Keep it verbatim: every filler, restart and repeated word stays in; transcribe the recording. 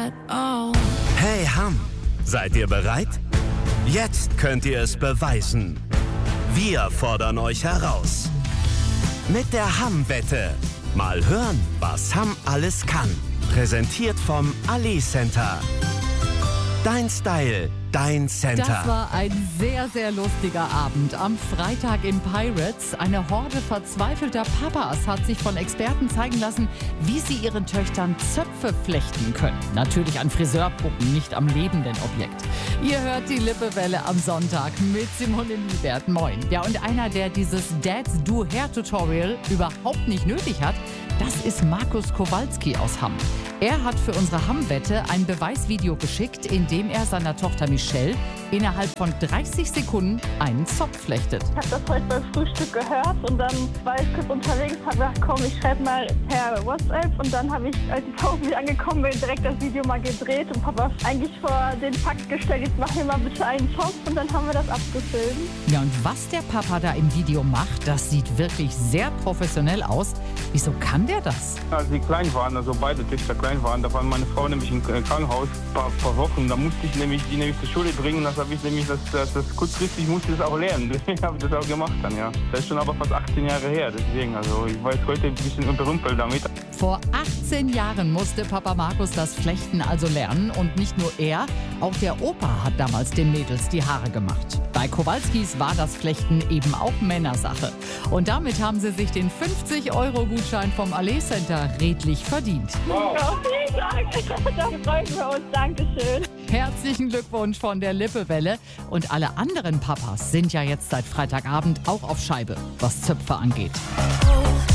at all. Hey Hamm, seid ihr bereit? Jetzt könnt ihr es beweisen. Wir fordern euch heraus. Mit der Hamm-Wette. Mal hören, was Hamm alles kann. Präsentiert vom Ali Center. Dein Style, dein Center. Das war ein sehr, sehr lustiger Abend am Freitag im Pirates. Eine Horde verzweifelter Papas hat sich von Experten zeigen lassen, wie sie ihren Töchtern Zöpfe flechten können. Natürlich an Friseurpuppen, nicht am lebenden Objekt. Ihr hört die Lippewelle am Sonntag mit Simone Liebert. Moin. Ja, und einer, der dieses Dads Do Hair Tutorial überhaupt nicht nötig hat, das ist Markus Kowalski aus Hamm. Er hat für unsere Hamm-Wette ein Beweisvideo geschickt, in dem er seiner Tochter Michelle innerhalb von dreißig Sekunden einen Zopf flechtet. Ich habe das heute beim Frühstück gehört und dann war ich kurz unterwegs, habe gedacht, komm, ich schreibe mal per WhatsApp und dann habe ich, als ich zu Hause wieder angekommen bin, direkt das Video mal gedreht und Papa eigentlich vor den Fakt gestellt, jetzt mach mir mal bitte einen Zopf und dann haben wir das abgefilmt. Ja, und was der Papa da im Video macht, das sieht wirklich sehr professionell aus. Wieso kann der das? Als sie klein waren, also beide Töchter klein waren, da war meine Frau nämlich im Krankenhaus ein paar, paar Wochen. Da musste ich nämlich die nämlich zur Schule bringen. Das habe ich nämlich, das, das, das kurzfristig musste ich das auch lernen. Deswegen habe ich das auch gemacht dann, ja. Das ist schon aber fast achtzehn Jahre her. Deswegen, also ich war jetzt heute ein bisschen überrumpelt damit. Vor achtzehn Jahren musste Papa Markus das Flechten also lernen. Und nicht nur er, auch der Opa hat damals den Mädels die Haare gemacht. Bei Kowalskis war das Flechten eben auch Männersache. Und damit haben sie sich den fünfzig Euro Gutschein vom Ali Center redlich verdient. Wow. Ja, vielen Dank. Da freuen wir uns. Dankeschön. Herzlichen Glückwunsch von der Lippewelle. Und alle anderen Papas sind ja jetzt seit Freitagabend auch auf Scheibe, was Zöpfe angeht.